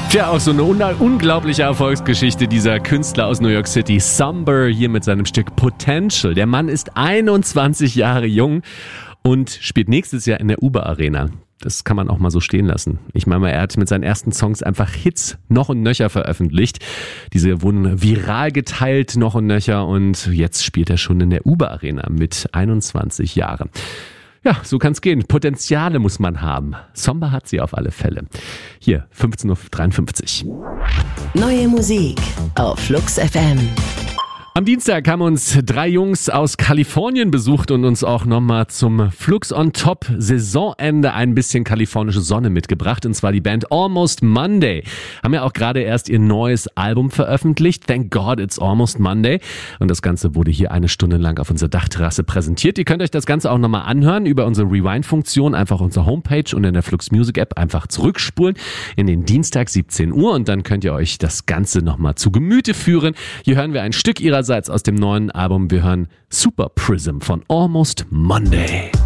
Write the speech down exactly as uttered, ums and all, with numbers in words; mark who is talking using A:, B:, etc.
A: Tja, auch so eine un- unglaubliche Erfolgsgeschichte dieser Künstler aus New York City. Somber hier mit seinem Stück Potential. Der Mann ist einundzwanzig Jahre jung und spielt nächstes Jahr in der Uber Arena. Das kann man auch mal so stehen lassen. Ich meine mal, er hat mit seinen ersten Songs einfach Hits noch und nöcher veröffentlicht. Diese wurden viral geteilt noch und nöcher und jetzt spielt er schon in der Uber Arena mit einundzwanzig Jahren. Ja, so kann's gehen. Potenziale muss man haben. Somber hat sie auf alle Fälle. Hier, fünfzehn Uhr dreiundfünfzig.
B: Neue Musik auf Flux F M.
A: Am Dienstag haben uns drei Jungs aus Kalifornien besucht und uns auch nochmal zum Flux on Top Saisonende ein bisschen kalifornische Sonne mitgebracht. Und zwar die Band Almost Monday. Haben ja auch gerade erst ihr neues Album veröffentlicht. Thank God It's Almost Monday. Und das Ganze wurde hier eine Stunde lang auf unserer Dachterrasse präsentiert. Ihr könnt euch das Ganze auch nochmal anhören über unsere Rewind-Funktion. Einfach unsere Homepage und in der Flux Music App einfach zurückspulen in den Dienstag siebzehn Uhr. Und dann könnt ihr euch das Ganze nochmal zu Gemüte führen. Hier hören wir ein Stück ihrer aus dem neuen Album. Wir hören Super Prism von Almost Monday.